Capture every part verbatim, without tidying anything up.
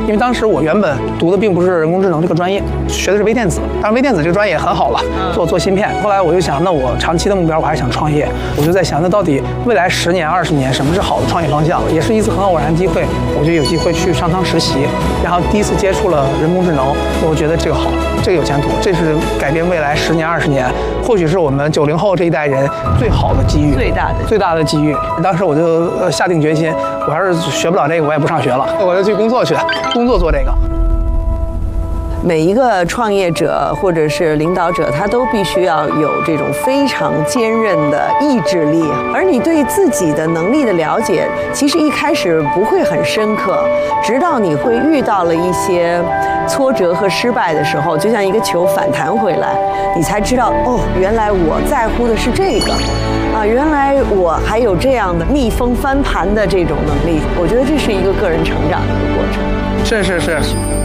因为当时我原本读的并不是人工智能这个专业，学的是微电子。当然，微电子这个专业很好了，做做芯片。后来我就想，那我长期的目标我还是想创业。我就在想，那到底未来十年、二十年什么是好的创业方向？也是一次很偶然的机会，我就有机会去商汤实习，然后第一次接触了人工智能，我觉得这个好，这个有前途，这是改变未来十年、二十年，或许是我们九零后这一代人最好的机遇， 最大的最大的机遇。当时我就呃下定决心，我要是学不了这个，我也不上学了，我就去工作去，工作做这个。 每一个创业者或者是领导者，他都必须要有这种非常坚韧的意志力。而你对自己的能力的了解，其实一开始不会很深刻，直到你会遇到了一些挫折和失败的时候，就像一个球反弹回来，你才知道哦，原来我在乎的是这个，啊，原来我还有这样的逆风翻盘的这种能力。我觉得这是一个个人成长的一个过程。 是是是。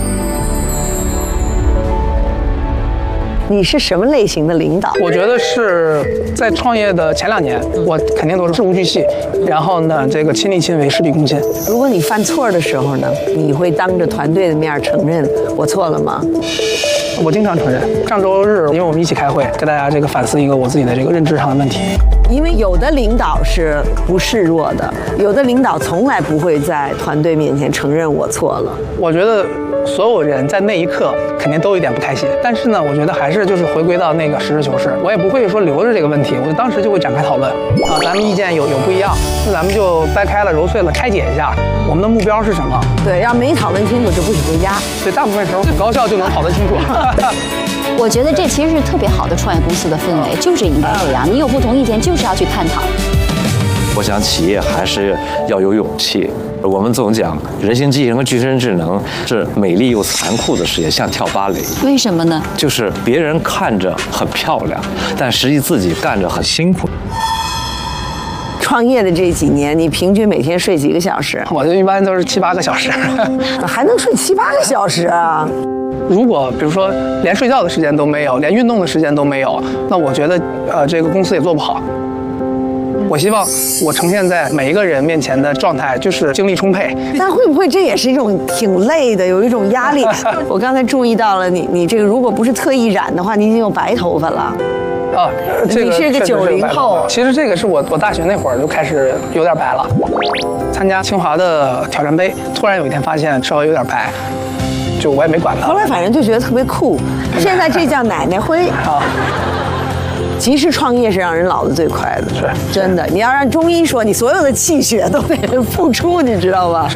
你是什么类型的领导？ 我觉得是在创业的前两年，我肯定都是事无巨细，然后呢，这个亲力亲为，事必躬亲。 如果你犯错的时候呢，你会当着团队的面承认我错了吗？ 我经常承认。上周日，因为我们一起开会，跟大家这个反思一个我自己的这个认知上的问题。 因为有的领导是不示弱的，有的领导从来不会在团队面前承认我错了。 我觉得所有人在那一刻肯定都有一点不开心，但是呢，我觉得还是就是回归到那个实事求是，我也不会说留着这个问题，我就当时就会展开讨论啊，咱们意见有有不一样，那咱们就掰开了揉碎了拆解一下，我们的目标是什么？ 对，要没讨论清楚就不许回家。 所以大部分时候很高效就能讨论清楚。 我觉得这其实是特别好的创业公司的氛围，就是应该这样。你有不同意见，就是要去探讨。 我想企业还是要有勇气。我们总讲人形机器人和具身智能是美丽又残酷的事业，像跳芭蕾。 为什么呢？ 就是别人看着很漂亮，但实际自己干着很辛苦。 创业的这几年，你平均每天睡几个小时？ 我就一般都是七八个小时。 还能睡七八个小时啊？ 如果比如说连睡觉的时间都没有，连运动的时间都没有，那我觉得呃这个公司也做不好。我希望我呈现在每一个人面前的状态就是精力充沛。 但会不会这也是一种挺累的，有一种压力？我刚才注意到了你，你这个如果不是特意染的话，你已经有白头发了。 啊，这个你是个九零后。 其实这个是我我大学那会儿就开始有点白了。参加清华的挑战杯，突然有一天发现稍微有点白。就我也没管他， 后来反正就觉得特别酷。现在这叫奶奶灰啊。其实创业是让人老得最快的， 是真的。你要让中医说，你所有的气血都得付出，你知道吧？ 是。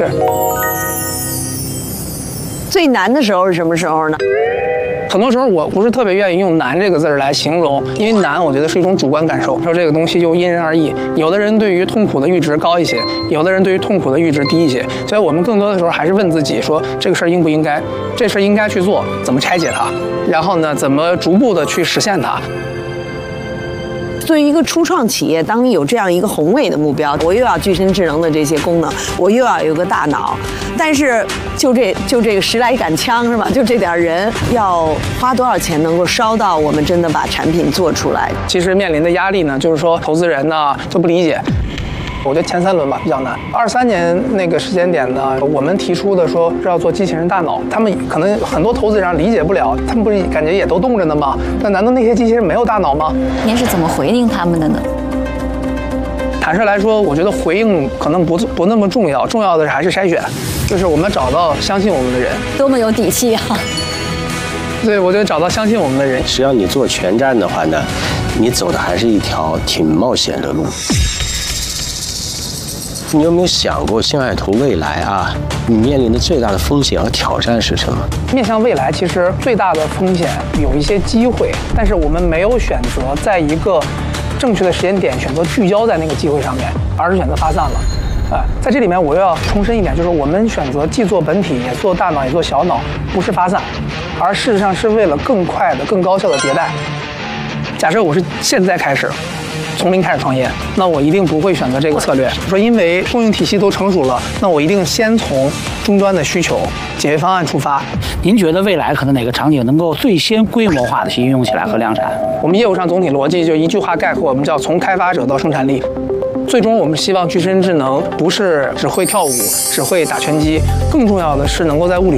最难的时候是什么时候呢？ 很多时候我不是特别愿意用难这个字儿来形容，因为难我觉得是一种主观感受，说这个东西就因人而异。有的人对于痛苦的阈值高一些，有的人对于痛苦的阈值低一些，所以我们更多的时候还是问自己说这个事儿应不应该，这事儿应该去做，怎么拆解它，然后呢怎么逐步的去实现它。 作为一个初创企业，当你有这样一个宏伟的目标，我又要具身智能的这些功能，我又要有个大脑，但是就这就这个十来杆枪是吧？就这点人，要花多少钱能够烧到我们真的把产品做出来？ 其实面临的压力呢，就是说投资人呢都不理解。我觉得前三轮吧比较难。二三年那个时间点呢，我们提出的说是要做机器人大脑，他们可能很多投资人理解不了，他们不是感觉也都动着呢吗？那难道那些机器人没有大脑吗？ 您是怎么回应他们的呢？ 坦率来说，我觉得回应可能不不那么重要，重要的还是筛选，就是我们找到相信我们的人。 多么有底气啊！ 对，我觉得找到相信我们的人。 只要你做全站的话呢，你走的还是一条挺冒险的路。你有没有想过，新海图未来啊，你面临的最大的风险和挑战是什么？ 面向未来，其实最大的风险有一些机会，但是我们没有选择在一个正确的时间点选择聚焦在那个机会上面，而是选择发散了。啊，在这里面我又要重申一点，就是我们选择既做本体，也做大脑，也做小脑，不是发散，而事实上是为了更快的、更高效的迭代。假设我是现在开始。从零开始创业，那我一定不会选择这个策略。说因为供应体系都成熟了，那我一定先从终端的需求解决方案出发。 您觉得未来可能哪个场景能够最先规模化的去应用起来和量产？ 我们业务上总体逻辑就一句话概括，我们叫从开发者到生产力。最终我们希望具身智能不是只会跳舞，只会打拳击，更重要的是能够在物理